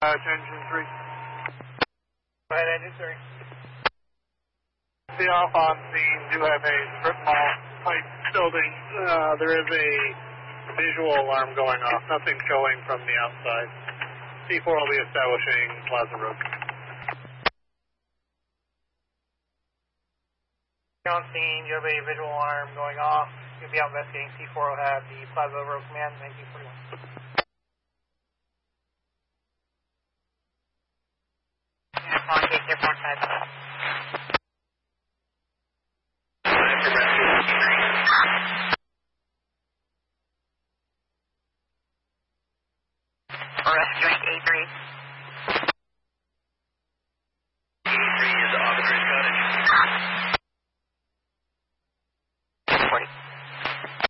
Engine 3. Go ahead, Engine 3. The off on scene do have a strip mall pipe building. There is a visual alarm going off. Nothing showing from the outside. C4 will be establishing Plaza Road. On scene, you have a visual alarm going off. You'll be out investigating. C4 will have the Plaza Road command. 1941. Rescuing A3.